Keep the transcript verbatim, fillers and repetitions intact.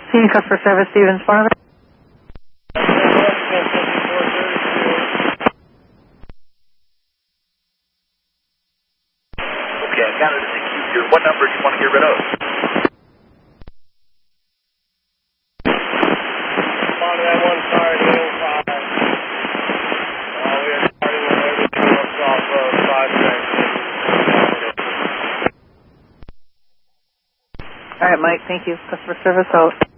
Senior Customer Service, Stevens Farm. Okay, I got it in the queue here. What number do you want to get rid of? On that one card, eight oh five. Uh, we are starting with everything else off of five section. All right, Mike, thank you. Customer Service out.